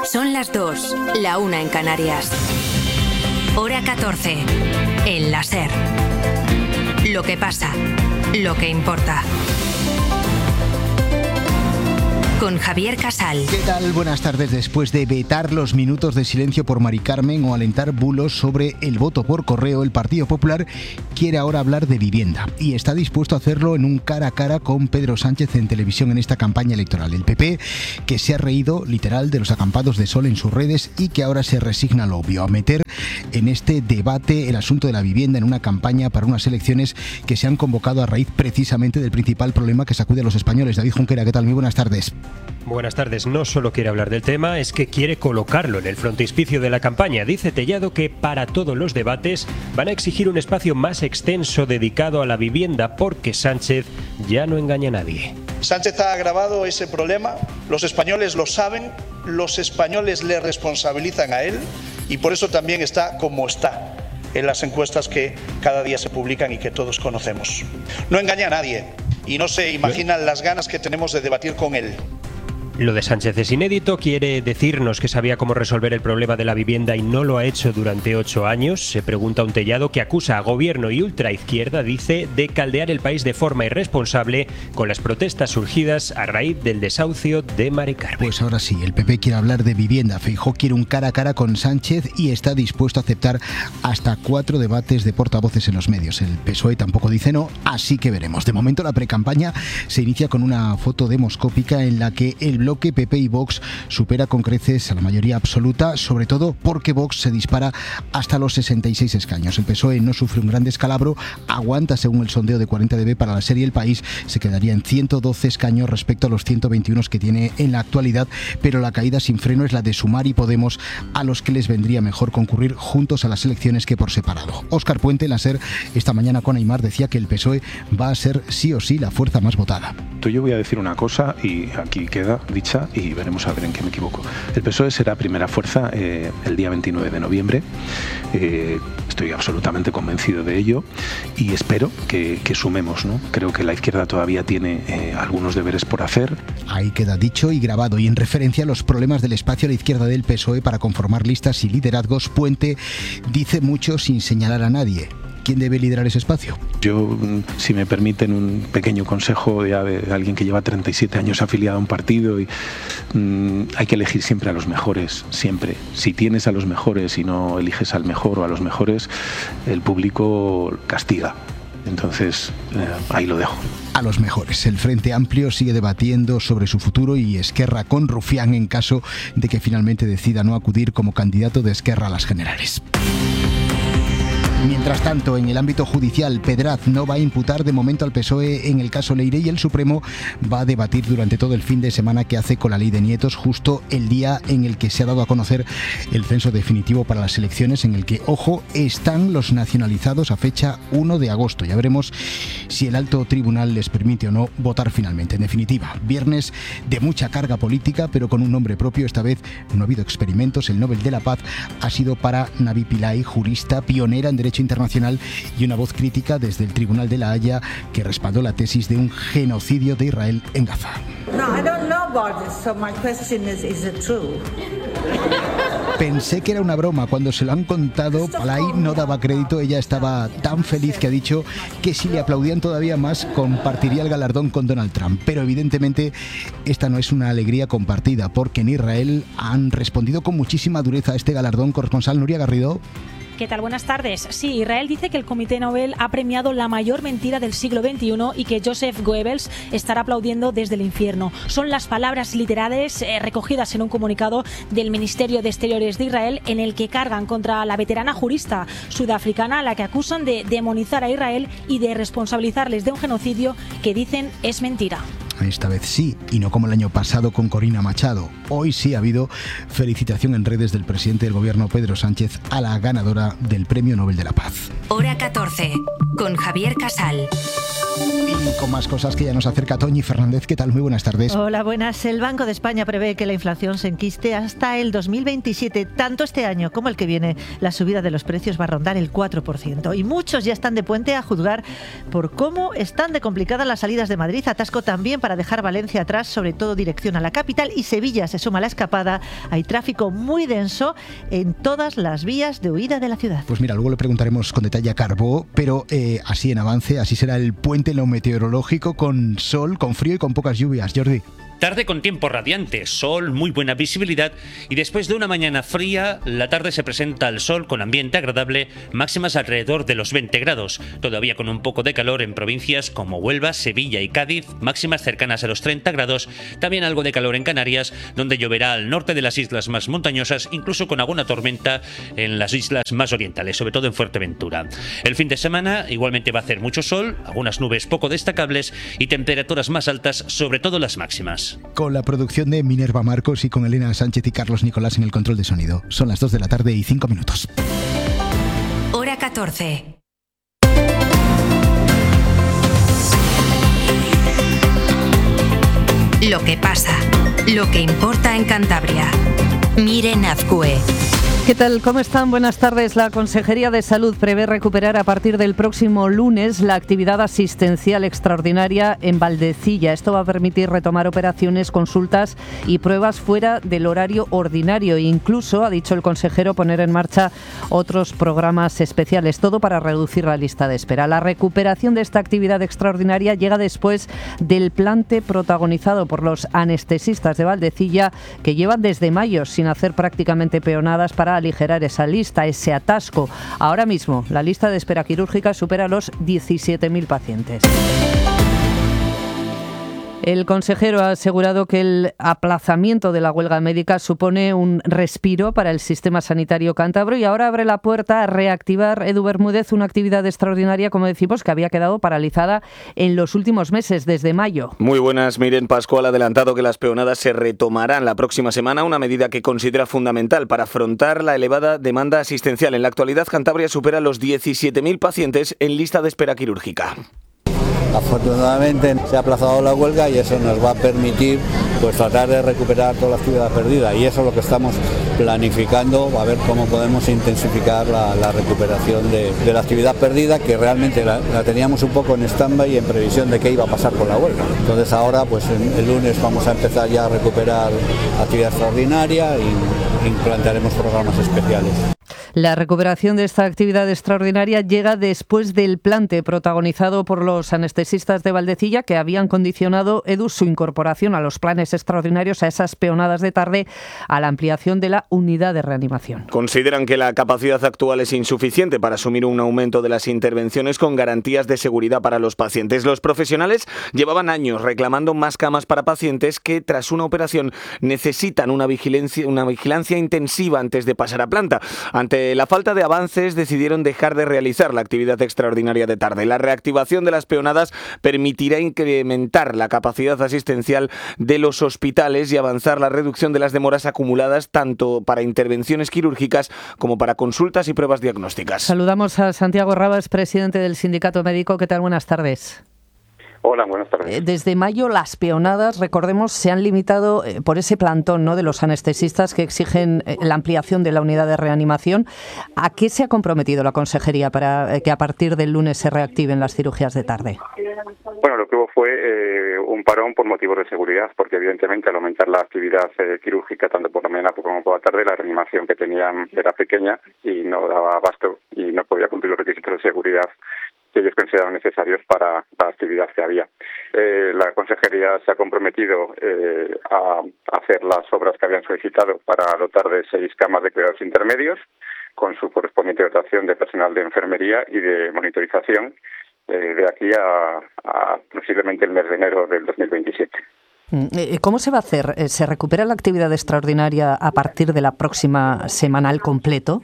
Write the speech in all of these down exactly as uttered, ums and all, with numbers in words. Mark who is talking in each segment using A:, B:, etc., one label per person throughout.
A: Son las dos, la una en Canarias. Hora catorce, en la SER. Lo que pasa, lo que importa. Con Javier Casal.
B: ¿Qué tal? Buenas tardes. Después de vetar los minutos de silencio por Mari Carmen o alentar bulos sobre el voto por correo, el Partido Popular quiere ahora hablar de vivienda y está dispuesto a hacerlo en un cara a cara con Pedro Sánchez en televisión en esta campaña electoral. El P P, que se ha reído literal de los acampados de sol en sus redes y que ahora se resigna a lo obvio, a meter en este debate el asunto de la vivienda en una campaña para unas elecciones que se han convocado a raíz precisamente del principal problema que sacude a los españoles. David Junquera, ¿qué tal? Muy buenas tardes.
C: Buenas tardes. No solo quiere hablar del tema, es que quiere colocarlo en el frontispicio de la campaña. Dice Tellado que para todos los debates van a exigir un espacio más extenso dedicado a la vivienda porque Sánchez ya no engaña a nadie.
D: Sánchez ha agravado ese problema, los españoles lo saben, los españoles le responsabilizan a él y por eso también está como está en las encuestas que cada día se publican y que todos conocemos. No engaña a nadie y no se imaginan las ganas que tenemos de debatir con él.
C: Lo de Sánchez es inédito, quiere decirnos que sabía cómo resolver el problema de la vivienda y no lo ha hecho durante ocho años. Se pregunta un Tellado que acusa a gobierno y ultraizquierda, dice, de caldear el país de forma irresponsable con las protestas surgidas a raíz del desahucio de Mari Carmen.
B: Pues ahora sí, el P P quiere hablar de vivienda. Feijóo quiere un cara a cara con Sánchez y está dispuesto a aceptar hasta cuatro debates de portavoces en los medios. El P S O E tampoco dice no, así que veremos. De momento la precampaña se inicia con una foto demoscópica en la que el bloque P P y Vox supera con creces a la mayoría absoluta, sobre todo porque Vox se dispara hasta los sesenta y seis escaños. El P S O E no sufre un gran descalabro, aguanta según el sondeo de cuarenta D B para la serie El País, se quedaría en ciento doce escaños respecto a los ciento veintiuno que tiene en la actualidad, pero la caída sin freno es la de Sumar y Podemos, a los que les vendría mejor concurrir juntos a las elecciones que por separado. Óscar Puente, en la SER, esta mañana con Aimar, decía que el P S O E va a ser sí o sí la fuerza más votada.
E: Yo voy a decir una cosa y aquí queda dicha y veremos a ver en qué me equivoco. El P S O E será primera fuerza eh, el día veintinueve de noviembre. Eh, estoy absolutamente convencido de ello y espero que, que sumemos, ¿no? Creo que la izquierda todavía tiene eh, algunos deberes por hacer.
B: Ahí queda dicho y grabado. Y en referencia a los problemas del espacio a la izquierda del P S O E para conformar listas y liderazgos, Puente dice mucho sin señalar a nadie. ¿Quién debe liderar ese espacio?
E: Yo, si me permiten un pequeño consejo de, de alguien que lleva treinta y siete años afiliado a un partido, y mmm, hay que elegir siempre a los mejores, siempre. Si tienes a los mejores y no eliges al mejor o a los mejores, el público castiga. Entonces, eh, ahí lo dejo.
B: A los mejores. El Frente Amplio sigue debatiendo sobre su futuro y Esquerra con Rufián en caso de que finalmente decida no acudir como candidato de Esquerra a las generales. Mientras tanto, en el ámbito judicial, Pedraz no va a imputar de momento al P S O E en el caso Leire y el Supremo va a debatir durante todo el fin de semana qué hace con la ley de nietos, justo el día en el que se ha dado a conocer el censo definitivo para las elecciones, en el que, ojo, están los nacionalizados a fecha uno de agosto. Ya veremos si el alto tribunal les permite o no votar finalmente. En definitiva, viernes de mucha carga política, pero con un nombre propio. Esta vez no ha habido experimentos. El Nobel de la Paz ha sido para Navi Pillay, jurista pionera en derecho internacional y una voz crítica desde el Tribunal de la Haya que respaldó la tesis de un genocidio de Israel en Gaza.
F: No, I don't know about this, so my question is, is it true?
B: Pensé que era una broma. Cuando se lo han contado, Pillay no daba crédito. Ella estaba tan feliz que ha dicho que si le aplaudían todavía más, compartiría el galardón con Donald Trump. Pero evidentemente esta no es una alegría compartida, porque en Israel han respondido con muchísima dureza a este galardón. Corresponsal Nuria Garrido.
G: ¿Qué tal? Buenas tardes. Sí, Israel dice que el Comité Nobel ha premiado la mayor mentira del siglo veintiuno y que Joseph Goebbels estará aplaudiendo desde el infierno. Son las palabras literales eh, recogidas en un comunicado del Ministerio de Exteriores de Israel en el que cargan contra la veterana jurista sudafricana a la que acusan de demonizar a Israel y de responsabilizarles de un genocidio que dicen es mentira.
B: Esta vez sí, y no como el año pasado con Corina Machado. Hoy sí ha habido felicitación en redes del presidente del gobierno, Pedro Sánchez, a la ganadora del Premio Nobel de la Paz.
A: Hora catorce, con Javier Casal.
B: Y con más cosas que ya nos acerca Toñi Fernández. ¿Qué tal? Muy buenas tardes.
H: Hola, buenas. El Banco de España prevé que la inflación se enquiste hasta el dos mil veintisiete. Tanto este año como el que viene, la subida de los precios va a rondar el cuatro por ciento. Y muchos ya están de puente a juzgar por cómo están de complicadas las salidas de Madrid. Atasco también para para dejar Valencia atrás, sobre todo dirección a la capital, y Sevilla se suma a la escapada. Hay tráfico muy denso en todas las vías de huida de la ciudad.
B: Pues mira, luego le preguntaremos con detalle a Carbó, pero eh, así en avance, así será el puente en lo meteorológico, con sol, con frío y con pocas lluvias. Jordi.
I: Tarde con tiempo radiante, sol, muy buena visibilidad y después de una mañana fría, la tarde se presenta al sol con ambiente agradable, máximas alrededor de los veinte grados, todavía con un poco de calor en provincias como Huelva, Sevilla y Cádiz, máximas cercanas a los treinta grados, también algo de calor en Canarias, donde lloverá al norte de las islas más montañosas, incluso con alguna tormenta en las islas más orientales, sobre todo en Fuerteventura. El fin de semana igualmente va a hacer mucho sol, algunas nubes poco destacables y temperaturas más altas, sobre todo las máximas.
B: Con la producción de Minerva Marcos y con Elena Sánchez y Carlos Nicolás en el control de sonido. Son las dos de la tarde y cinco minutos.
A: Hora catorce. Lo que pasa, lo que importa en Cantabria. Miren Azcue.
J: ¿Qué tal? ¿Cómo están? Buenas tardes. La Consejería de Salud prevé recuperar a partir del próximo lunes la actividad asistencial extraordinaria en Valdecilla. Esto va a permitir retomar operaciones, consultas y pruebas fuera del horario ordinario e incluso, ha dicho el consejero, poner en marcha otros programas especiales, todo para reducir la lista de espera. La recuperación de esta actividad extraordinaria llega después del plante protagonizado por los anestesistas de Valdecilla, que llevan desde mayo sin hacer prácticamente peonadas para aligerar esa lista, ese atasco. Ahora mismo, la lista de espera quirúrgica supera los diecisiete mil pacientes. El consejero ha asegurado que el aplazamiento de la huelga médica supone un respiro para el sistema sanitario cántabro y ahora abre la puerta a reactivar, Edu Bermúdez, una actividad extraordinaria, como decimos, que había quedado paralizada en los últimos meses, desde mayo.
K: Muy buenas, Miren. Pascual ha adelantado que las peonadas se retomarán la próxima semana, una medida que considera fundamental para afrontar la elevada demanda asistencial. En la actualidad, Cantabria supera los diecisiete mil pacientes en lista de espera quirúrgica.
L: Afortunadamente se ha aplazado la huelga y eso nos va a permitir pues tratar de recuperar toda la actividad perdida, y eso es lo que estamos planificando, a ver cómo podemos intensificar la, la recuperación de, de la actividad perdida, que realmente la, la teníamos un poco en stand-by en previsión de qué iba a pasar con la huelga. Entonces ahora pues el, el lunes vamos a empezar ya a recuperar actividad extraordinaria y implantaremos programas especiales.
J: La recuperación de esta actividad extraordinaria llega después del plante protagonizado por los anestesistas de Valdecilla, que habían condicionado, Edu, su incorporación a los planes extraordinarios, a esas peonadas de tarde, a la ampliación de la unidad de reanimación.
K: Consideran que la capacidad actual es insuficiente para asumir un aumento de las intervenciones con garantías de seguridad para los pacientes. Los profesionales llevaban años reclamando más camas para pacientes que, tras una operación, necesitan una vigilancia, una vigilancia intensiva antes de pasar a planta. Ante la falta de avances, decidieron dejar de realizar la actividad extraordinaria de tarde. La reactivación de las peonadas permitirá incrementar la capacidad asistencial de los hospitales y avanzar la reducción de las demoras acumuladas tanto para intervenciones quirúrgicas como para consultas y pruebas diagnósticas.
J: Saludamos a Santiago Rabas, presidente del Sindicato Médico. ¿Qué tal? Buenas tardes.
M: Hola, buenas tardes.
J: Desde mayo las peonadas, recordemos, se han limitado por ese plantón, ¿no?, de los anestesistas que exigen la ampliación de la unidad de reanimación. ¿A qué se ha comprometido la Consejería para que a partir del lunes se reactiven las cirugías de tarde?
M: Bueno, lo que hubo fue eh, un parón por motivos de seguridad, porque evidentemente al aumentar la actividad eh, quirúrgica, tanto por la mañana como por la tarde, la reanimación que tenían era pequeña y no daba abasto y no podía cumplir los requisitos de seguridad que ellos consideraban necesarios para la actividad que había. Eh, la Consejería se ha comprometido eh, a hacer las obras que habían solicitado para dotar de seis camas de cuidados intermedios, con su correspondiente dotación de personal de enfermería y de monitorización, eh, de aquí a, a posiblemente el mes de enero del dos mil veintisiete.
J: ¿Cómo se va a hacer? ¿Se recupera la actividad extraordinaria a partir de la próxima semana al completo?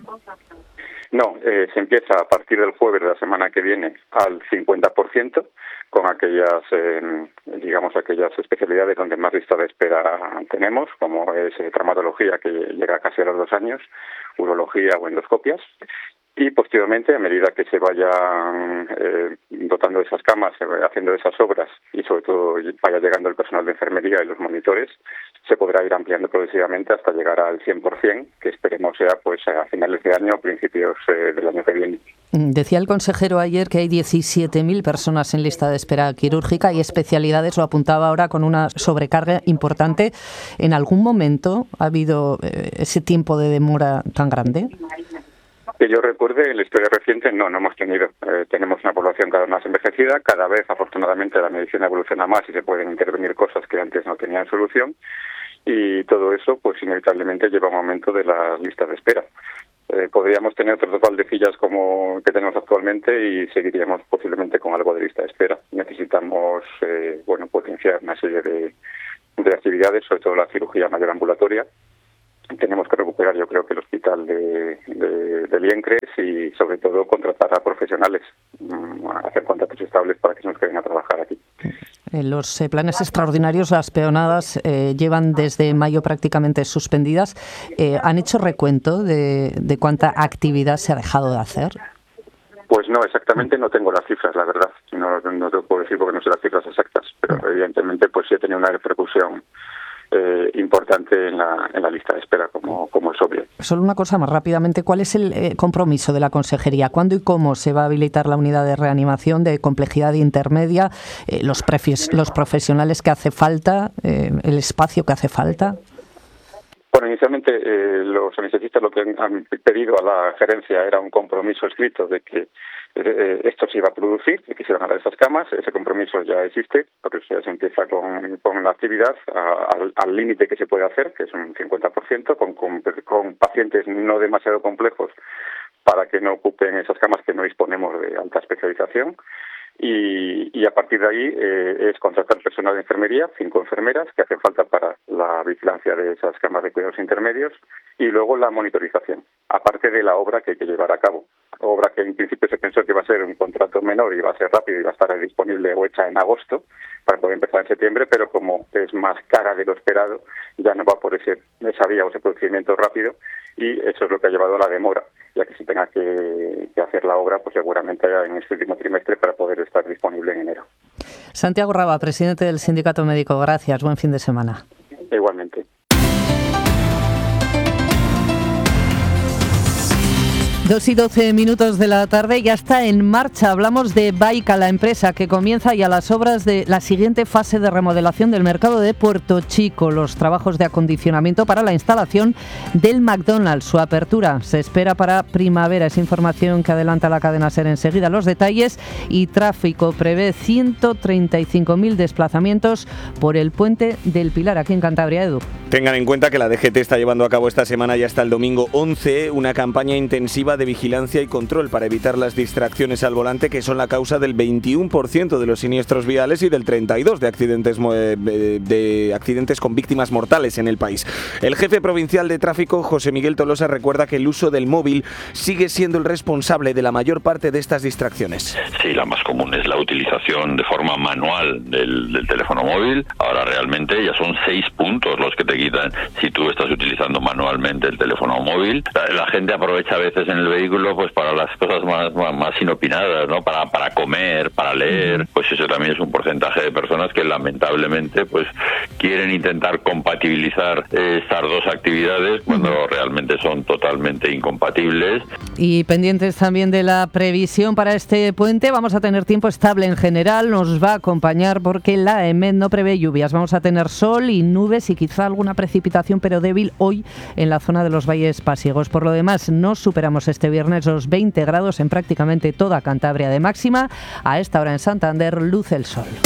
M: No, eh, se empieza a partir del jueves de la semana que viene al cincuenta por ciento, con aquellas, eh, digamos, aquellas especialidades donde más lista de espera tenemos, como es eh, traumatología, que llega casi a los dos años, urología o endoscopias. Y posteriormente, a medida que se vayan eh, dotando de esas camas, se vaya haciendo esas obras y sobre todo vaya llegando el personal de enfermería y los monitores, se podrá ir ampliando progresivamente hasta llegar al cien por ciento, que esperemos sea pues a finales de año o principios eh, del año que viene.
J: Decía el consejero ayer que hay diecisiete mil personas en lista de espera quirúrgica y especialidades, lo apuntaba ahora con una sobrecarga importante. ¿En algún momento ha habido eh, ese tiempo de demora tan grande?
M: Que yo recuerde, en la historia reciente no, no hemos tenido. Eh, tenemos una población cada vez más envejecida, cada vez afortunadamente la medicina evoluciona más y se pueden intervenir cosas que antes no tenían solución, y todo eso pues inevitablemente lleva a un aumento de las listas de espera. Eh, podríamos tener otro total de filas como que tenemos actualmente y seguiríamos posiblemente con algo de lista de espera. Necesitamos eh, bueno potenciar una serie de, de actividades, sobre todo la cirugía mayor ambulatoria. Tenemos que recuperar, yo creo, que el hospital de, de, de Liencres y, sobre todo, contratar a profesionales, hacer contratos estables para que se nos queden a trabajar aquí.
J: Los eh, planes extraordinarios, las peonadas, eh, llevan desde mayo prácticamente suspendidas. Eh, ¿Han hecho recuento de, de cuánta actividad se ha dejado de hacer?
M: Pues no, exactamente no tengo las cifras, la verdad. No, no te puedo decir porque no sé las cifras exactas, pero evidentemente pues sí ha tenido una repercusión Eh, importante en la, en la lista de espera, como, como es obvio.
J: Solo una cosa más rápidamente, ¿cuál es el eh, compromiso de la Consejería? ¿Cuándo y cómo se va a habilitar la unidad de reanimación de complejidad intermedia, eh, los, prefis, los profesionales que hace falta, eh, el espacio que hace falta?
M: Bueno, inicialmente eh, los anestesistas lo que han pedido a la gerencia era un compromiso escrito de que eh, esto se iba a producir, de que se iban a dar esas camas. Ese compromiso ya existe, porque ya se empieza con, con la actividad a, al, al límite que se puede hacer, que es un cincuenta por ciento, con, con, con pacientes no demasiado complejos para que no ocupen esas camas que no disponemos de alta especialización. Y, y a partir de ahí eh, es contratar personal de enfermería, cinco enfermeras que hacen falta para la vigilancia de esas camas de cuidados intermedios, y luego la monitorización, aparte de la obra que hay que llevar a cabo. Obra que en principio se pensó que iba a ser un contrato menor y iba a ser rápido y va a estar disponible o hecha en agosto para poder empezar en septiembre, pero como es más cara de lo esperado, ya no va por ese, esa vía o ese procedimiento rápido, y eso es lo que ha llevado a la demora, ya que se tenga que, que hacer la obra pues seguramente en este último trimestre para poder estar disponible en enero.
J: Santiago Raba, presidente del Sindicato Médico, gracias, buen fin de semana.
M: Igualmente.
J: Dos y doce minutos de la tarde, ya está en marcha. Hablamos de Baica, la empresa que comienza ya las obras de la siguiente fase de remodelación del mercado de Puerto Chico. Los trabajos de acondicionamiento para la instalación del McDonald's. Su apertura se espera para primavera. Es información que adelanta la cadena SER enseguida. Los detalles. Y tráfico prevé ciento treinta y cinco mil desplazamientos por el puente del Pilar, aquí en Cantabria. Edu.
K: Tengan en cuenta que la D G T está llevando a cabo esta semana y hasta el domingo once una campaña intensiva de vigilancia y control para evitar las distracciones al volante, que son la causa del veintiuno por ciento de los siniestros viales y del treinta y dos por ciento de accidentes, de accidentes con víctimas mortales en el país. El jefe provincial de tráfico, José Miguel Tolosa, recuerda que el uso del móvil sigue siendo el responsable de la mayor parte de estas distracciones.
N: Sí, la más común es la utilización de forma manual del, del teléfono móvil. Ahora realmente ya son seis puntos los que te quitan si tú estás utilizando manualmente el teléfono móvil. La, la gente aprovecha a veces en el vehículo pues para las cosas más, más, más inopinadas, ¿no? Para, para comer, para leer, pues eso también es un porcentaje de personas que lamentablemente pues quieren intentar compatibilizar eh, estas dos actividades cuando uh-huh. realmente son totalmente incompatibles.
J: Y pendientes también de la previsión para este puente, vamos a tener tiempo estable en general, nos va a acompañar porque la EMET no prevé lluvias, vamos a tener sol y nubes y quizá alguna precipitación pero débil hoy en la zona de los valles pasiegos. Por lo demás, no superamos este viernes los veinte grados en prácticamente toda Cantabria de máxima. A esta hora en Santander luce el sol.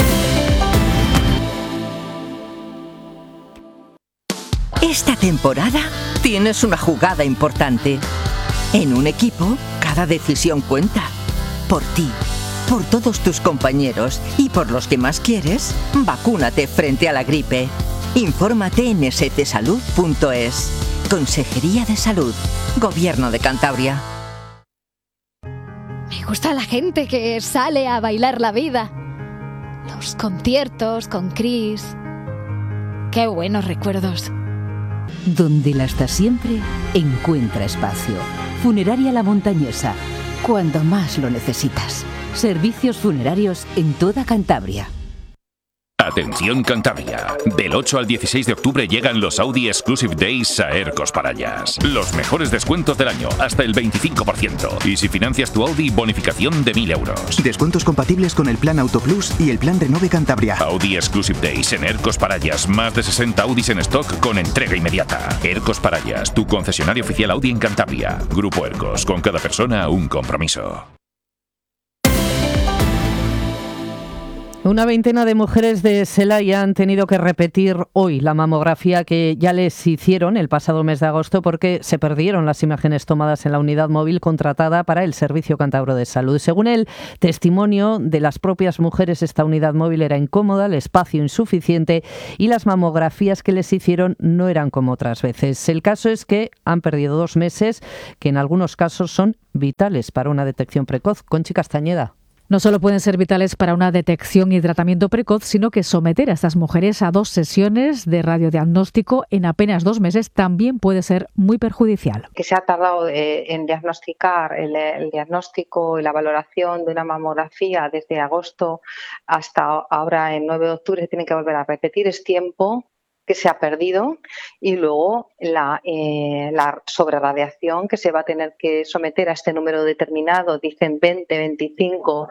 O: Esta temporada tienes una jugada importante. En un equipo, cada decisión cuenta. Por ti, por todos tus compañeros y por los que más quieres, vacúnate frente a la gripe. Infórmate en s t salud punto es. Consejería de Salud, Gobierno de Cantabria.
P: Me gusta la gente que sale a bailar la vida. Los conciertos con Chris. Qué buenos recuerdos.
Q: Donde la está siempre, encuentra espacio. Funeraria La Montañesa. Cuando más lo necesitas. Servicios funerarios en toda Cantabria.
R: Atención Cantabria, del ocho al dieciséis de octubre llegan los Audi Exclusive Days a Ercos Parallas. Los mejores descuentos del año, hasta el veinticinco por ciento. Y si financias tu Audi, bonificación de mil euros.
S: Descuentos compatibles con el plan Auto Plus y el plan Renove Cantabria.
R: Audi Exclusive Days en Ercos Parallas. Más de sesenta Audis en stock con entrega inmediata. Ercos Parallas, tu concesionario oficial Audi en Cantabria. Grupo Ercos, con cada persona un compromiso.
J: Una veintena de mujeres de Celaya han tenido que repetir hoy la mamografía que ya les hicieron el pasado mes de agosto porque se perdieron las imágenes tomadas en la unidad móvil contratada para el Servicio Cántabro de Salud. Según el testimonio de las propias mujeres, esta unidad móvil era incómoda, el espacio insuficiente y las mamografías que les hicieron no eran como otras veces. El caso es que han perdido dos meses que en algunos casos son vitales para una detección precoz. Conchi Castañeda.
T: No solo pueden ser vitales para una detección y tratamiento precoz, sino que someter a estas mujeres a dos sesiones de radiodiagnóstico en apenas dos meses también puede ser muy perjudicial.
U: Que se ha tardado eh, en diagnosticar el, el diagnóstico y la valoración de una mamografía desde agosto hasta ahora en nueve de octubre, se tiene que volver a repetir, es tiempo que se ha perdido, y luego la, eh, la sobrerradiación que se va a tener que someter a este número determinado, dicen veinte, veinticinco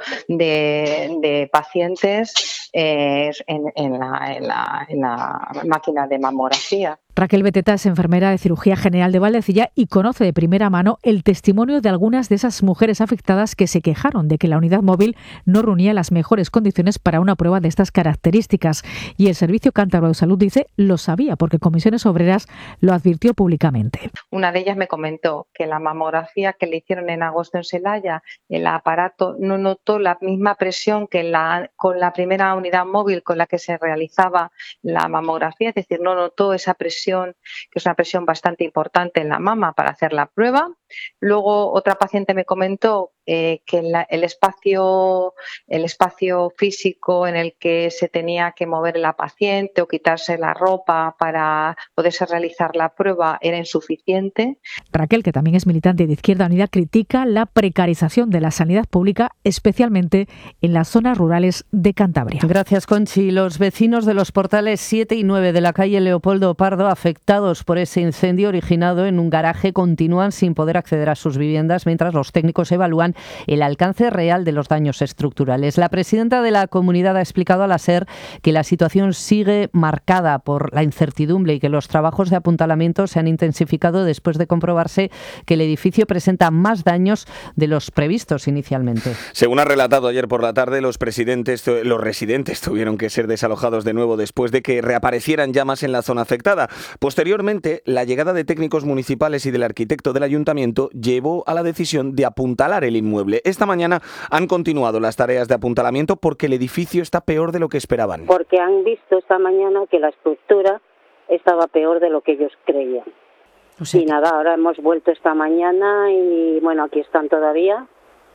U: de, de pacientes eh, en, en, la, en, la, en la máquina de mamografía.
T: Raquel Beteta es enfermera de Cirugía General de Valdecilla y conoce de primera mano el testimonio de algunas de esas mujeres afectadas que se quejaron de que la unidad móvil no reunía las mejores condiciones para una prueba de estas características. Y el Servicio Cántabro de Salud dice lo sabía porque Comisiones Obreras lo advirtió públicamente.
U: Una de ellas me comentó que la mamografía que le hicieron en agosto en Celaya, el aparato no notó la misma presión que la, con la primera unidad móvil con la que se realizaba la mamografía, es decir, no notó esa presión, que es una presión bastante importante en la mama para hacer la prueba. Luego otra paciente me comentó eh, que la, el espacio el espacio físico en el que se tenía que mover la paciente o quitarse la ropa para poderse realizar la prueba era insuficiente.
T: Raquel, que también es militante de Izquierda Unida, critica la precarización de la sanidad pública, especialmente en las zonas rurales de Cantabria.
J: Gracias, Conchi. Los vecinos de los portales siete y nueve de la calle Leopoldo Pardo, afectados por ese incendio originado en un garaje, continúan sin poder acceder a sus viviendas mientras los técnicos evalúan el alcance real de los daños estructurales. La presidenta de la comunidad ha explicado a la SER que la situación sigue marcada por la incertidumbre y que los trabajos de apuntalamiento se han intensificado después de comprobarse que el edificio presenta más daños de los previstos inicialmente.
K: Según ha relatado ayer por la tarde, los, presidentes, los residentes tuvieron que ser desalojados de nuevo después de que reaparecieran llamas en la zona afectada. Posteriormente, la llegada de técnicos municipales y del arquitecto del ayuntamiento llevó a la decisión de apuntalar el inmueble. Esta mañana han continuado las tareas de apuntalamiento porque el edificio está peor de lo que esperaban.
V: Porque han visto esta mañana que la estructura estaba peor de lo que ellos creían. O sea, y nada, ahora hemos vuelto esta mañana y bueno, aquí están todavía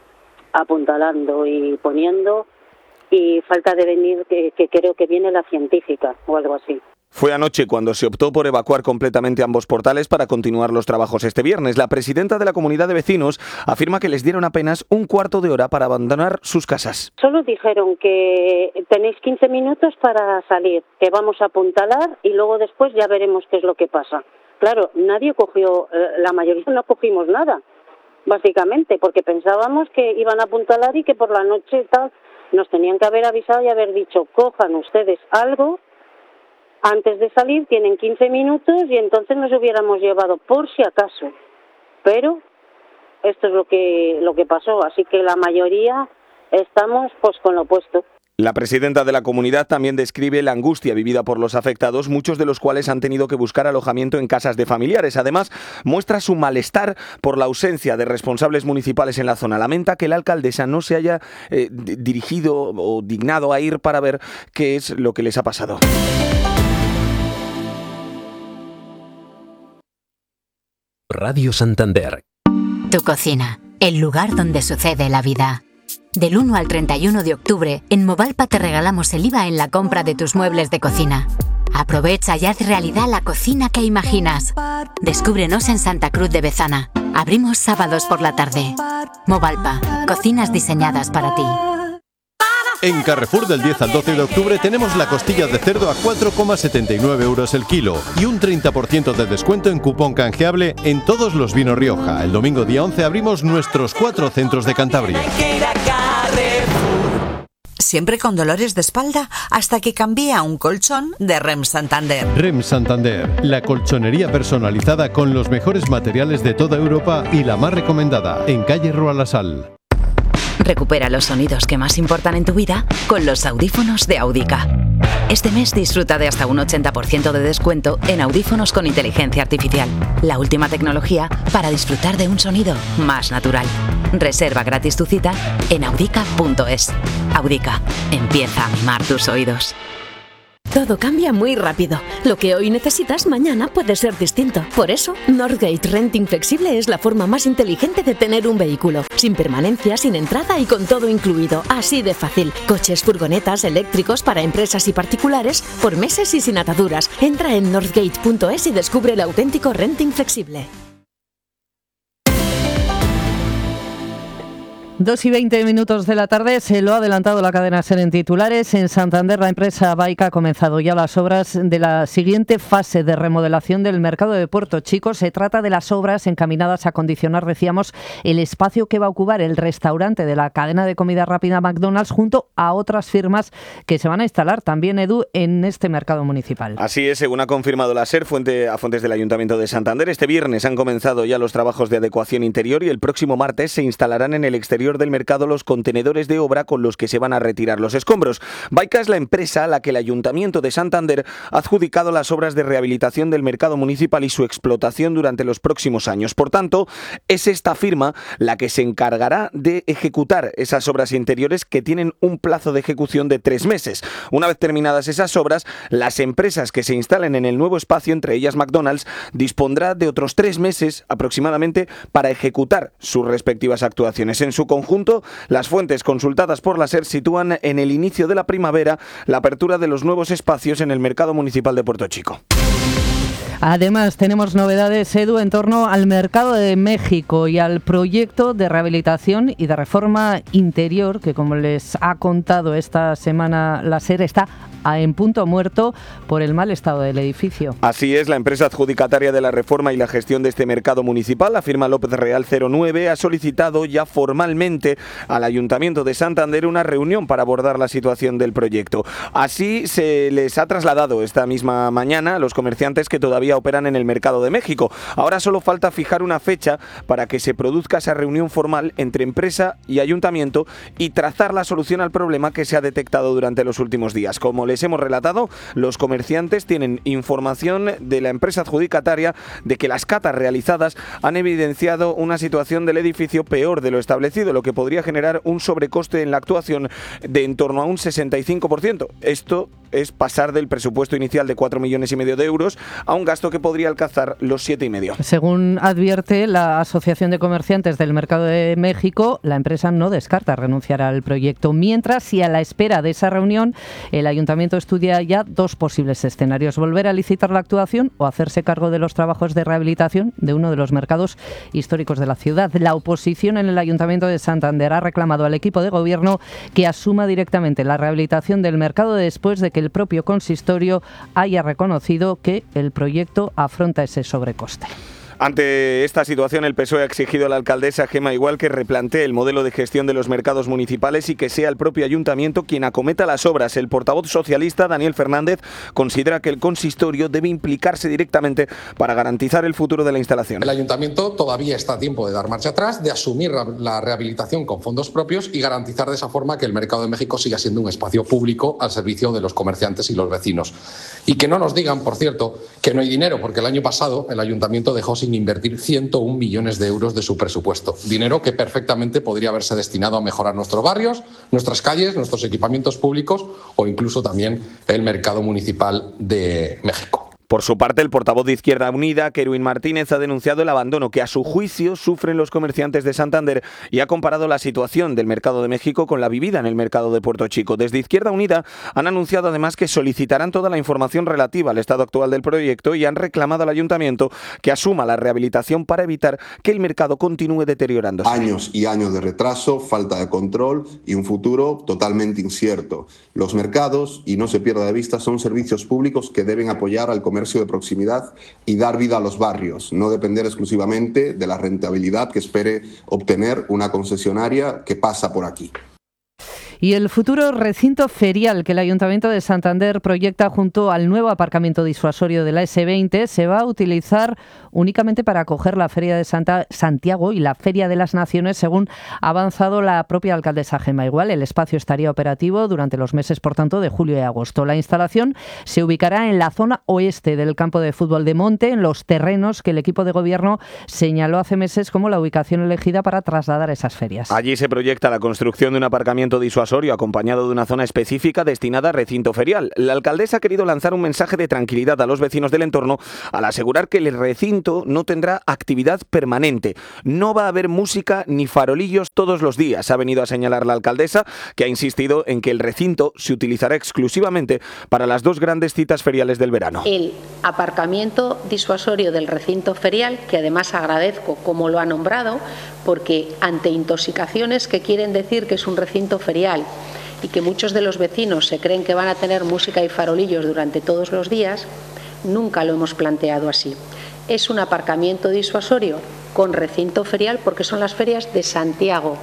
V: apuntalando y poniendo, y falta de venir, que, que creo que viene la científica o algo así.
K: Fue anoche cuando se optó por evacuar completamente ambos portales para continuar los trabajos este viernes. La presidenta de la comunidad de vecinos afirma que les dieron apenas un cuarto de hora para abandonar sus casas.
V: Solo dijeron que tenéis quince minutos para salir, que vamos a apuntalar y luego después ya veremos qué es lo que pasa. Claro, nadie cogió, la mayoría no cogimos nada, básicamente, porque pensábamos que iban a apuntalar y que por la noche tal, nos tenían que haber avisado y haber dicho, cojan ustedes algo. Antes de salir tienen quince minutos y entonces nos hubiéramos llevado por si acaso. Pero esto es lo que lo que pasó, así que la mayoría estamos pues con lo opuesto.
K: La presidenta de la comunidad también describe la angustia vivida por los afectados, muchos de los cuales han tenido que buscar alojamiento en casas de familiares. Además, muestra su malestar por la ausencia de responsables municipales en la zona. Lamenta que la alcaldesa no se haya eh, dirigido o dignado a ir para ver qué es lo que les ha pasado.
W: Radio Santander.
A: Tu cocina, el lugar donde sucede la vida. Del uno al treinta y uno de octubre, en Movalpa te regalamos el I V A en la compra de tus muebles de cocina. Aprovecha y haz realidad la cocina que imaginas. Descúbrenos en Santa Cruz de Bezana.
C: Abrimos sábados por la tarde. Movalpa, cocinas diseñadas para ti.
D: En Carrefour del diez al doce de octubre tenemos la costilla de cerdo a cuatro coma setenta y nueve euros el kilo y un treinta por ciento de descuento en cupón canjeable en todos los vinos Rioja. El domingo día once abrimos nuestros cuatro centros de Cantabria.
E: Siempre con dolores de espalda hasta que cambié a un colchón de Rem Santander.
D: Rem Santander, la colchonería personalizada con los mejores materiales de toda Europa y la más recomendada en calle Rua La Sal.
C: Recupera los sonidos que más importan en tu vida con los audífonos de Audica. Este mes disfruta de hasta un ochenta por ciento de descuento en audífonos con inteligencia artificial. La última tecnología para disfrutar de un sonido más natural. Reserva gratis tu cita en audica punto es. Audica, empieza a mimar tus oídos.
X: Todo cambia muy rápido. Lo que hoy necesitas, mañana puede ser distinto. Por eso, Northgate Renting Flexible es la forma más inteligente de tener un vehículo. Sin permanencia, sin entrada y con todo incluido. Así de fácil. Coches, furgonetas, eléctricos para empresas y particulares, por meses y sin ataduras. Entra en northgate punto es y descubre el auténtico renting flexible.
J: Dos y veinte minutos de la tarde, se lo ha adelantado la cadena SER en titulares. En Santander, la empresa Baica ha comenzado ya las obras de la siguiente fase de remodelación del mercado de Puerto Chico. Se trata de las obras encaminadas a acondicionar, decíamos, el espacio que va a ocupar el restaurante de la cadena de comida rápida McDonald's junto a otras firmas que se van a instalar también, Edu, en este mercado municipal.
K: Así es, según ha confirmado la SER, fuente a fuentes del Ayuntamiento de Santander, este viernes han comenzado ya los trabajos de adecuación interior y el próximo martes se instalarán en el exterior del mercado los contenedores de obra con los que se van a retirar los escombros. Baica es la empresa a la que el Ayuntamiento de Santander ha adjudicado las obras de rehabilitación del mercado municipal y su explotación durante los próximos años. Por tanto, es esta firma la que se encargará de ejecutar esas obras interiores que tienen un plazo de ejecución de tres meses. Una vez terminadas esas obras, las empresas que se instalen en el nuevo espacio, entre ellas McDonald's, dispondrá de otros tres meses aproximadamente para ejecutar sus respectivas actuaciones. En su conjunto, las fuentes consultadas por la SER sitúan en el inicio de la primavera la apertura de los nuevos espacios en el mercado municipal de Puerto Chico.
J: Además, tenemos novedades, Edu, en torno al mercado de México y al proyecto de rehabilitación y de reforma interior que, como les ha contado esta semana la SER, está en punto muerto por el mal estado del edificio.
K: Así es, la empresa adjudicataria de la reforma y la gestión de este mercado municipal, la firma López Real cero nueve, ha solicitado ya formalmente al Ayuntamiento de Santander una reunión para abordar la situación del proyecto. Así se les ha trasladado esta misma mañana a los comerciantes que todavía operan en el mercado de México. Ahora solo falta fijar una fecha para que se produzca esa reunión formal entre empresa y ayuntamiento y trazar la solución al problema que se ha detectado durante los últimos días. Como les hemos relatado, los comerciantes tienen información de la empresa adjudicataria de que las catas realizadas han evidenciado una situación del edificio peor de lo establecido, lo que podría generar un sobrecoste en la actuación de en torno a un sesenta y cinco por ciento. Esto es pasar del presupuesto inicial de cuatro millones y medio de euros a un gasto que podría alcanzar los siete y medio.
J: Según advierte la Asociación de Comerciantes del Mercado de México, la empresa no descarta renunciar al proyecto. Mientras, y a la espera de esa reunión, el Ayuntamiento estudia ya dos posibles escenarios: volver a licitar la actuación o hacerse cargo de los trabajos de rehabilitación de uno de los mercados históricos de la ciudad. La oposición en el Ayuntamiento de Santander ha reclamado al equipo de gobierno que asuma directamente la rehabilitación del mercado después de que el propio consistorio haya reconocido que el proyecto afronta ese sobrecoste.
K: Ante esta situación, el P S O E ha exigido a la alcaldesa Gemma Igual que replantee el modelo de gestión de los mercados municipales y que sea el propio ayuntamiento quien acometa las obras. El portavoz socialista, Daniel Fernández, considera que el consistorio debe implicarse directamente para garantizar el futuro de la instalación.
Y: El ayuntamiento todavía está a tiempo de dar marcha atrás, de asumir la rehabilitación con fondos propios y garantizar de esa forma que el mercado de México siga siendo un espacio público al servicio de los comerciantes y los vecinos. Y que no nos digan, por cierto, que no hay dinero, porque el año pasado el ayuntamiento dejó sin invertir ciento un millones de euros de su presupuesto. Dinero que perfectamente podría haberse destinado a mejorar nuestros barrios, nuestras calles, nuestros equipamientos públicos o incluso también el mercado municipal de México.
K: Por su parte, el portavoz de Izquierda Unida, Kerwin Martínez, ha denunciado el abandono que a su juicio sufren los comerciantes de Santander y ha comparado la situación del mercado de México con la vivida en el mercado de Puerto Chico. Desde Izquierda Unida han anunciado además que solicitarán toda la información relativa al estado actual del proyecto y han reclamado al ayuntamiento que asuma la rehabilitación para evitar que el mercado continúe deteriorándose.
B: Años y años de retraso, falta de control y un futuro totalmente incierto. Los mercados, y no se pierda de vista, son servicios públicos que deben apoyar al comercio de proximidad y dar vida a los barrios, no depender exclusivamente de la rentabilidad que espere obtener una concesionaria que pasa por aquí.
J: Y el futuro recinto ferial que el Ayuntamiento de Santander proyecta junto al nuevo aparcamiento disuasorio de la ese veinte se va a utilizar únicamente para acoger la Feria de Santa Santiago y la Feria de las Naciones, según ha avanzado la propia alcaldesa Gemma Igual. El espacio estaría operativo durante los meses, por tanto, de julio y agosto. La instalación se ubicará en la zona oeste del campo de fútbol de Monte, en los terrenos que el equipo de gobierno señaló hace meses como la ubicación elegida para trasladar esas ferias.
K: Allí se proyecta la construcción de un aparcamiento disuasorio acompañado de una zona específica destinada a recinto ferial. La alcaldesa ha querido lanzar un mensaje de tranquilidad a los vecinos del entorno al asegurar que el recinto no tendrá actividad permanente. No va a haber música ni farolillos todos los días, ha venido a señalar la alcaldesa, que ha insistido en que el recinto se utilizará exclusivamente para las dos grandes citas feriales del verano.
F: El aparcamiento disuasorio del recinto ferial, que además agradezco como lo ha nombrado, porque ante intoxicaciones que quieren decir que es un recinto ferial y que muchos de los vecinos se creen que van a tener música y farolillos durante todos los días, nunca lo hemos planteado así. Es un aparcamiento disuasorio con recinto ferial porque son las ferias de Santiago.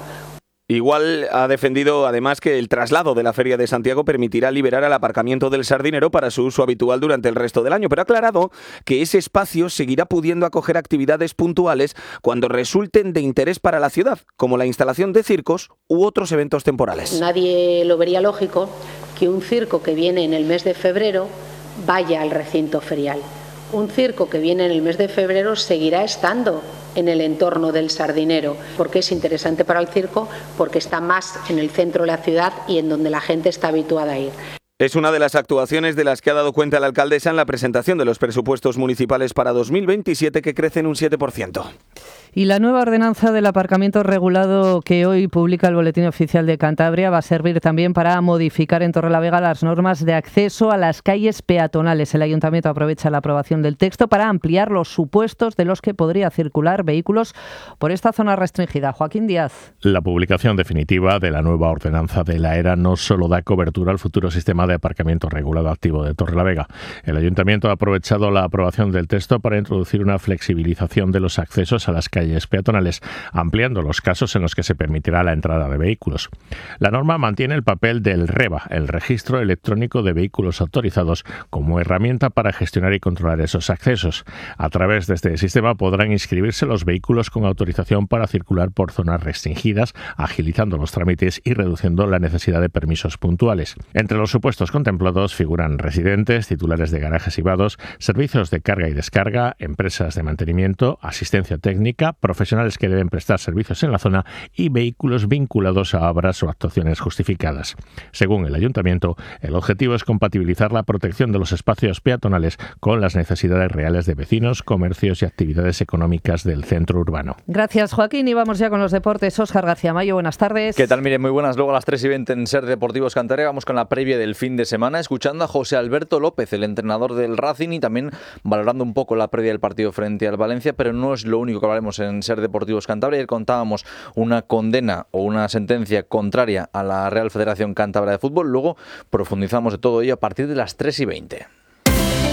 K: Igual ha defendido además que el traslado de la Feria de Santiago permitirá liberar el aparcamiento del Sardinero para su uso habitual durante el resto del año, pero ha aclarado que ese espacio seguirá pudiendo acoger actividades puntuales cuando resulten de interés para la ciudad, como la instalación de circos u otros eventos temporales.
F: Nadie lo vería lógico que un circo que viene en el mes de febrero vaya al recinto ferial. Un circo que viene en el mes de febrero seguirá estando en el entorno del Sardinero, porque es interesante para el circo, porque está más en el centro de la ciudad y en donde la gente está habituada a ir.
K: Es una de las actuaciones de las que ha dado cuenta la alcaldesa en la presentación de los presupuestos municipales para dos mil veintisiete, que crecen un siete por ciento.
J: Y la nueva ordenanza del aparcamiento regulado que hoy publica el Boletín Oficial de Cantabria va a servir también para modificar en Torrelavega las normas de acceso a las calles peatonales. El Ayuntamiento aprovecha la aprobación del texto para ampliar los supuestos de los que podría circular vehículos por esta zona restringida. Joaquín Díaz.
G: La publicación definitiva de la nueva ordenanza de la ERA no solo da cobertura al futuro sistema de aparcamiento regulado activo de Torrelavega. El Ayuntamiento ha aprovechado la aprobación del texto para introducir una flexibilización de los accesos a las calles peatonales, ampliando los casos en los que se permitirá la entrada de vehículos. La norma mantiene el papel del REVA, el Registro Electrónico de Vehículos Autorizados, como herramienta para gestionar y controlar esos accesos. A través de este sistema podrán inscribirse los vehículos con autorización para circular por zonas restringidas, agilizando los trámites y reduciendo la necesidad de permisos puntuales. Entre los supuestos contemplados figuran residentes, titulares de garajes y vados, servicios de carga y descarga, empresas de mantenimiento, asistencia técnica, profesionales que deben prestar servicios en la zona y vehículos vinculados a obras o actuaciones justificadas. Según el Ayuntamiento, el objetivo es compatibilizar la protección de los espacios peatonales con las necesidades reales de vecinos, comercios y actividades económicas del centro urbano.
J: Gracias, Joaquín. Y vamos ya con los deportes. Óscar García Mayo, buenas tardes.
H: ¿Qué tal? Miren, muy buenas. Luego a las tres y veinte en Ser Deportivos Cantabria vamos con la previa del fin de semana, escuchando a José Alberto López, el entrenador del Racing, y también valorando un poco la previa del partido frente al Valencia, pero no es lo único que hablaremos en Ser Deportivos Cantabria. Ayer contábamos una condena o una sentencia contraria a la Real Federación Cántabra de Fútbol. Luego profundizamos de todo ello a partir de las tres y veinte.